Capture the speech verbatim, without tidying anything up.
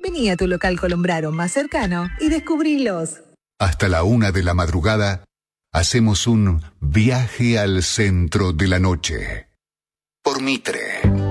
Vení a tu local Colombraro más cercano y descubrilos. Hasta la una de la madrugada, hacemos un viaje al centro de la noche. Por Mitre.